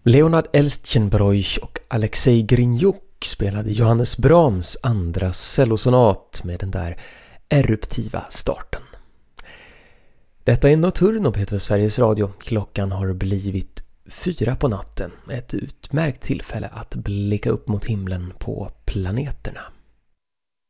Leonard Elstchenbroich och Alexej Grinjuk spelade Johannes Brahms andra cellosonat med den där eruptiva starten. Detta är Nocturno på heter Sveriges Radio. Klockan har blivit 4 på natten. Ett utmärkt tillfälle att blicka upp mot himlen på planeterna.